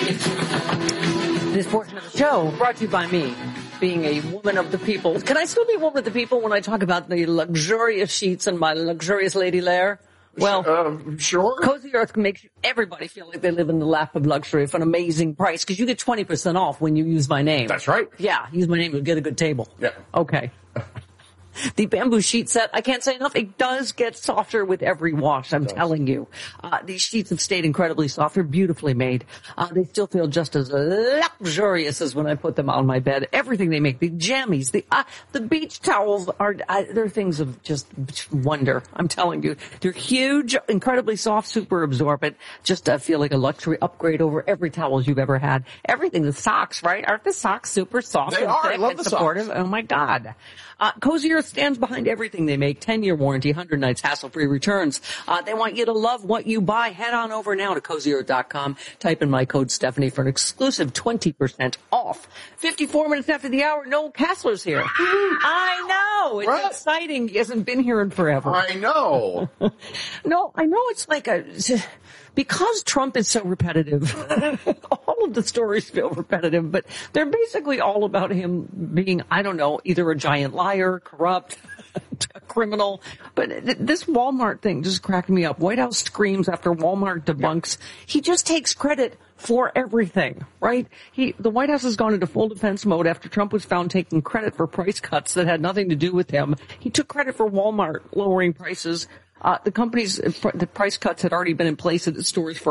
This portion of the show brought to you by me, being a woman of the people. Can I still be a woman of the people when I talk about the luxurious sheets and my luxurious lady lair? Well, sure. Cozy Earth makes everybody feel like they live in the lap of luxury for an amazing price, because you get 20% off when you use my name. That's right. Yeah, use my name, you'll get a good table. Yeah. Okay. The bamboo sheet set, I can't say enough, it does get softer with every wash, I'm telling you. These sheets have stayed incredibly soft. They're beautifully made. They still feel just as luxurious as when I put them on my bed. Everything they make, the jammies, the beach towels they're things of just wonder. I'm telling you. They're huge, incredibly soft, super absorbent. Just feel like a luxury upgrade over every towels you've ever had. Everything, the socks, right? Aren't the socks super soft They and are. I thick love and the supportive? socks. Oh my God. Cozy Earth stands behind everything they make. 10-year warranty, 100 nights, hassle-free returns. They want you to love what you buy. Head on over now to CozyEarth.com. Type in my code Stephanie for an exclusive 20% off. 54 minutes after the hour, Noel Kassler's here. I know. It's What? exciting. He hasn't been here in forever. I know. No, I know it's like because Trump is so repetitive, all of the stories feel repetitive, but they're basically all about him being, I don't know, either a giant liar, corrupt, a criminal. But this Walmart thing just cracked me up. White House screams after Walmart debunks. He just takes credit for everything, right? The White House has gone into full defense mode after Trump was found taking credit for price cuts that had nothing to do with him. He took credit for Walmart lowering prices. The company's the price cuts had already been in place at the stores for